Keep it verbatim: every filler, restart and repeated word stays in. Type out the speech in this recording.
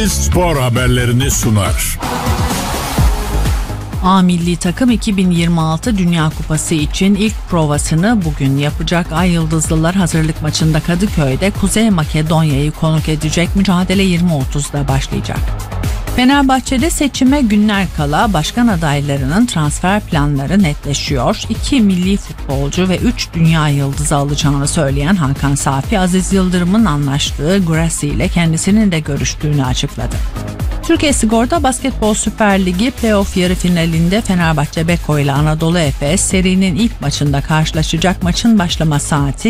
Spor haberlerini sunar. A milli takım iki bin yirmi altı Dünya Kupası için ilk provasını bugün yapacak. Ay Yıldızlılar hazırlık maçında Kadıköy'de Kuzey Makedonya'yı konuk edecek. Mücadele yirmi otuzda başlayacak. Fenerbahçe'de seçime günler kala başkan adaylarının transfer planları netleşiyor. İki milli futbolcu ve üç dünya yıldızı alacağını söyleyen Hakan Safi, Aziz Yıldırım'ın anlaştığı Gracie ile kendisinin de görüştüğünü açıkladı. Türkiye Sigorta Basketbol Süper Ligi playoff yarı finalinde Fenerbahçe Beko ile Anadolu Efes serinin ilk maçında karşılaşacak. Maçın başlama saati